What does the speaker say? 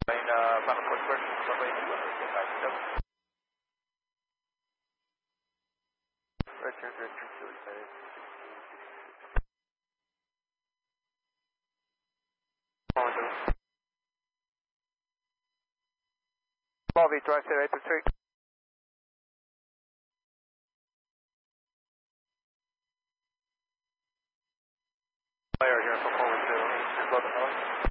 Final course question, runway 257. Richard, suicide. Bobby, drive to 823. Fire here for forward 2, 11 noise.